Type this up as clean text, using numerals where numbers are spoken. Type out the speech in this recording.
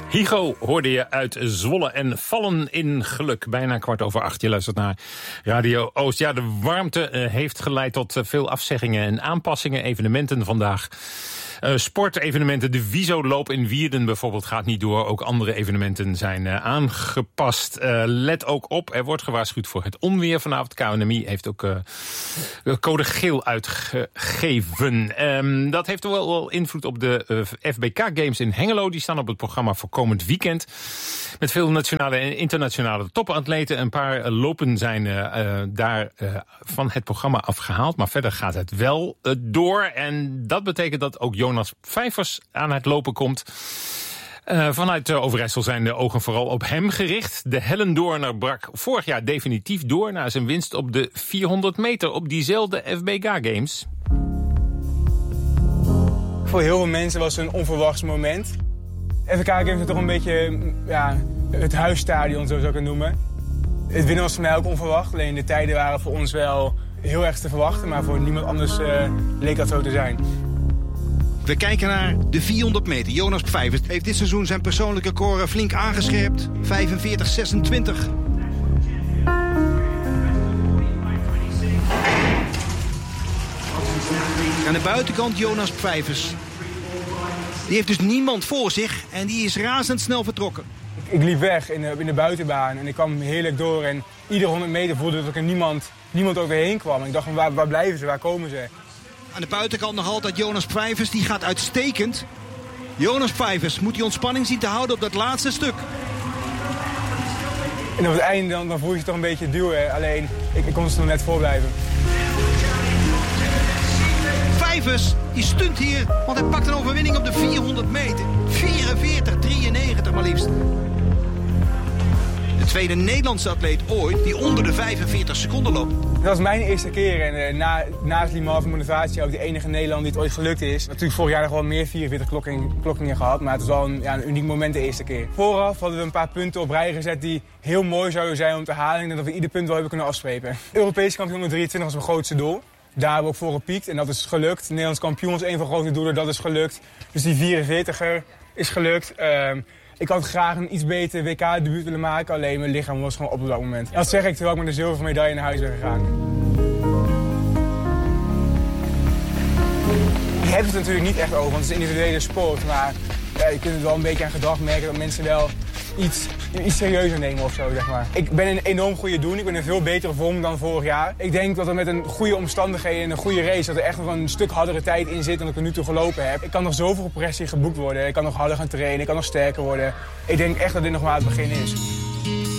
Higo hoorde je uit Zwolle en Vallen in Geluk. Bijna 7:15. Je luistert naar Radio Oost. Ja, de warmte heeft geleid tot veel afzeggingen en aanpassingen. Evenementen vandaag. Sportevenementen, de Wiesoloop in Wierden bijvoorbeeld gaat niet door. Ook andere evenementen zijn aangepast. Let ook op, er wordt gewaarschuwd voor het onweer vanavond. KNMI heeft ook code geel uitgegeven. Dat heeft wel invloed op de FBK Games in Hengelo. Die staan op het programma voor komend weekend. Met veel nationale en internationale topatleten. Een paar lopen zijn daar van het programma afgehaald. Maar verder gaat het wel door. En dat betekent dat ook Jonas Pfeifers aan het lopen komt. Vanuit Overijssel zijn de ogen vooral op hem gericht. De Hellendoorner brak vorig jaar definitief door na zijn winst op de 400 meter op diezelfde FBK Games. Voor heel veel mensen was het een onverwachts moment. FBK Games is toch een beetje het huisstadion, zo zou ik het noemen. Het winnen was voor mij ook onverwacht. Alleen de tijden waren voor ons wel heel erg te verwachten. Maar voor niemand anders leek dat zo te zijn. We kijken naar de 400 meter. Jonas Pfeifers heeft dit seizoen zijn persoonlijke record flink aangescherpt. 45-26. Aan de buitenkant Jonas Pfeifers. Die heeft dus niemand voor zich en die is razendsnel vertrokken. Ik liep weg in de buitenbaan en ik kwam heerlijk door. En iedere 100 meter voelde dat er niemand over heen kwam. Ik dacht van waar blijven ze, waar komen ze? Aan de buitenkant nog altijd Jonas Pfeifers, die gaat uitstekend. Jonas Pfeifers moet die ontspanning zien te houden op dat laatste stuk. En op het einde dan voel je je toch een beetje duwen. Alleen, ik kon er nog net voor blijven. Pfeifers, die stunt hier, want hij pakt een overwinning op de 400 meter. 44-93 maar liefst. De tweede Nederlandse atleet ooit die onder de 45 seconden loopt. Dat was mijn eerste keer en naast Limav en Motivatie ook de enige Nederlander die het ooit gelukt is. Natuurlijk vorig jaar nog wel meer 44 klokkingen gehad, maar het was wel een uniek moment de eerste keer. Vooraf hadden we een paar punten op rij gezet die heel mooi zouden zijn om te halen en dat we ieder punt wel hebben kunnen afstrepen. Europese kampioen 23 was mijn grootste doel. Daar hebben we ook voor gepiekt en dat is gelukt. Nederlands kampioen was een van de grote doelen, dat is gelukt. Dus die 44er is gelukt. Ik had graag een iets beter WK-debuut willen maken, alleen mijn lichaam was gewoon op dat moment. En dat zeg ik terwijl ik met de zilveren medaille naar huis ben gegaan. Je hebt het natuurlijk niet echt over, want het is een individuele sport. Maar je kunt het wel een beetje aan gedrag merken dat mensen wel iets serieuzer nemen of zo, zeg maar. Ik ben in een enorm goede doen. Ik ben in een veel betere vorm dan vorig jaar. Ik denk dat er met een goede omstandigheden en een goede race dat er echt nog een stuk hardere tijd in zit dan ik er nu toe gelopen heb. Ik kan nog zoveel progressie geboekt worden. Ik kan nog harder gaan trainen. Ik kan nog sterker worden. Ik denk echt dat dit nog maar het begin is.